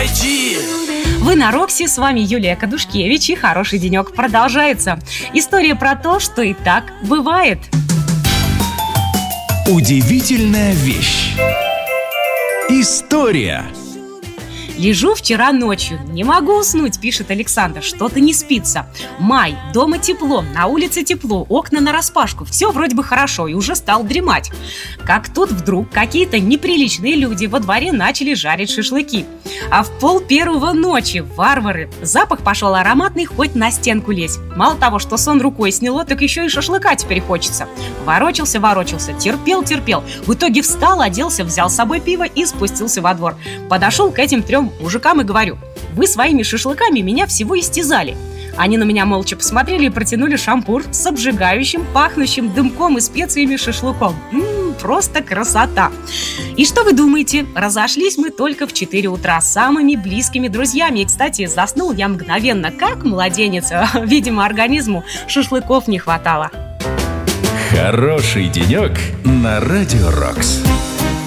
найти. Вы на Рокси, с вами Юлия Кадушкевич, и хороший денек продолжается. История про то, что и так бывает. Удивительная вещь. История. Лежу вчера ночью, не могу уснуть, пишет Александр, что-то не спится. Май, дома тепло, на улице тепло, окна нараспашку, все вроде бы хорошо, и уже стал дремать. Как тут вдруг какие-то неприличные люди во дворе начали жарить шашлыки. А в 1:30 ночи варвары. Запах пошел ароматный, хоть на стенку лезь. Мало того, что сон рукой сняло, так еще и шашлыка теперь хочется. Ворочался, терпел. В итоге встал, оделся, взял с собой пиво и спустился во двор. Подошел к этим 3 мужикам и говорю: вы своими шашлыками меня всего истязали. Они на меня молча посмотрели и протянули шампур с обжигающим, пахнущим дымком и специями шашлыком. Просто красота! И что вы думаете? Разошлись мы только в 4 утра с самыми близкими друзьями. И, кстати, заснул я мгновенно, как младенец. Видимо, организму шашлыков не хватало. Хороший денек на Радио Рокс.